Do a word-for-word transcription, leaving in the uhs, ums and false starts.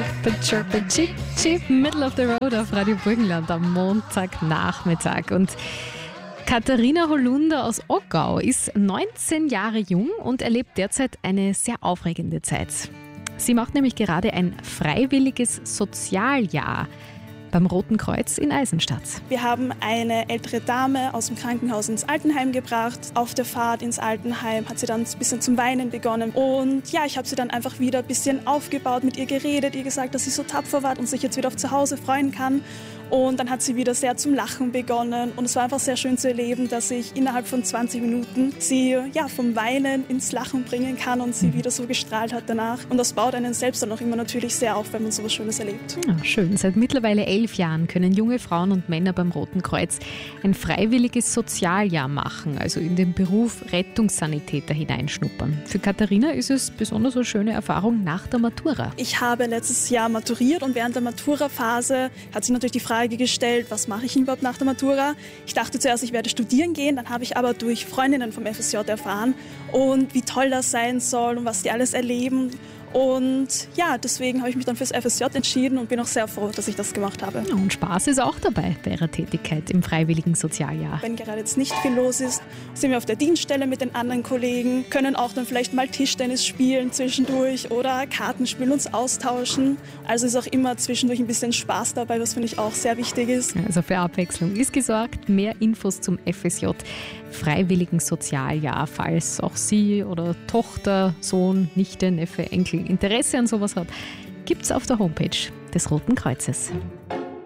Chirpa, chirpa, chip, chip, middle of the road auf Radio Burgenland am Montagnachmittag. Und Katharina Holunder aus Oggau ist neunzehn Jahre jung und erlebt derzeit eine sehr aufregende Zeit. Sie macht nämlich gerade ein freiwilliges Sozialjahr beim Roten Kreuz in Eisenstadt. Wir haben eine ältere Dame aus dem Krankenhaus ins Altenheim gebracht. Auf der Fahrt ins Altenheim hat sie dann ein bisschen zum Weinen begonnen. Und ja, ich habe sie dann einfach wieder ein bisschen aufgebaut, mit ihr geredet, ihr gesagt, dass sie so tapfer war und sich jetzt wieder auf zu Hause freuen kann. Und dann hat sie wieder sehr zum Lachen begonnen. Und es war einfach sehr schön zu erleben, dass ich innerhalb von zwanzig Minuten sie ja, vom Weinen ins Lachen bringen kann und sie wieder so gestrahlt hat danach. Und das baut einen selbst dann auch immer natürlich sehr auf, wenn man so was Schönes erlebt. Ja, schön. Seit mittlerweile elf Jahren können junge Frauen und Männer beim Roten Kreuz ein freiwilliges Sozialjahr machen, also in den Beruf Rettungssanitäter hineinschnuppern. Für Katharina ist es besonders eine schöne Erfahrung nach der Matura. Ich habe letztes Jahr maturiert und während der Matura-Phase hat sich natürlich die Frage gestellt, was mache ich überhaupt nach der Matura? Ich dachte zuerst, ich werde studieren gehen, dann habe ich aber durch Freundinnen vom F S J erfahren und wie toll das sein soll und was die alles erleben. Und ja, deswegen habe ich mich dann fürs F S J entschieden und bin auch sehr froh, dass ich das gemacht habe. Ja, und Spaß ist auch dabei bei ihrer Tätigkeit im freiwilligen Sozialjahr. Wenn gerade jetzt nicht viel los ist, sind wir auf der Dienststelle mit den anderen Kollegen, können auch dann vielleicht mal Tischtennis spielen zwischendurch oder Karten spielen, uns austauschen. Also ist auch immer zwischendurch ein bisschen Spaß dabei, was finde ich auch sehr wichtig ist. Also für Abwechslung ist gesorgt. Mehr Infos zum F S J freiwilligen Sozialjahr, falls auch Sie oder Tochter, Sohn, Nichte, Neffe, Enkel Interesse an sowas hat, gibt's auf der Homepage des Roten Kreuzes.